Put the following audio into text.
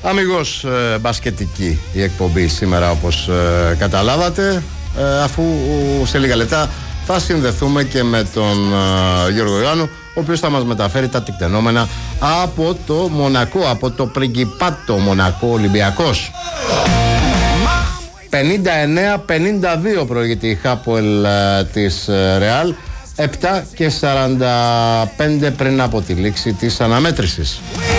Αμιγώς μπασκετική η εκπομπή σήμερα, όπως καταλάβατε, αφού σε λίγα λεπτά θα συνδεθούμε και με τον Γιώργο Ιωάννου, ο οποίος θα μας μεταφέρει τα τεκτενόμενα από το Μονακό, από το Πριγκιπάτο Μονακό Ολυμπιακός. 59-52 προηγείται η Χάπολ της Ρεάλ, 7:45 πριν από τη λήξη της αναμέτρησης.